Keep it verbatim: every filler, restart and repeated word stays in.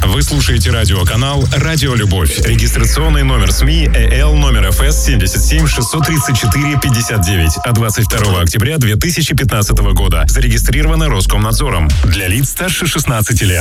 Вы слушаете радиоканал «Радио Любовь». Регистрационный номер СМИ ЭЛ номер эф эс семь семь шесть три четыре пять девять от двадцать второго октября две тысячи пятнадцатого года. Зарегистрировано Роскомнадзором. Для лиц старше шестнадцати лет.